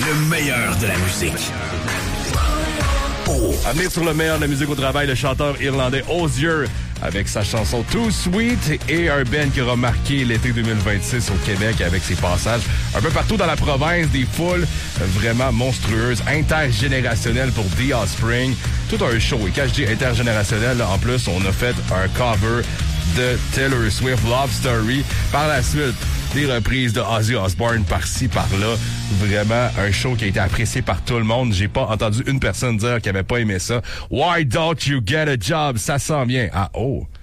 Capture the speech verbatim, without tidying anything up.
Le meilleur de la musique. Oh. À venir sur le meilleur de la musique au travail, le chanteur irlandais Osier avec sa chanson Too Sweet et un band qui aura marqué l'été deux mille vingt-six au Québec avec ses passages un peu partout dans la province, des foules vraiment monstrueuses, intergénérationnelles pour The Offspring. Tout un show. Et quand je dis intergénérationnel, là, en plus, on a fait un cover de Taylor Swift, Love Story. Par la suite, des reprises de Ozzy Osbourne par-ci, par-là. Vraiment un show qui a été apprécié par tout le monde. J'ai pas entendu une personne dire qu'elle avait pas aimé ça. Why don't you get a job? Ça sent bien. Ah oh!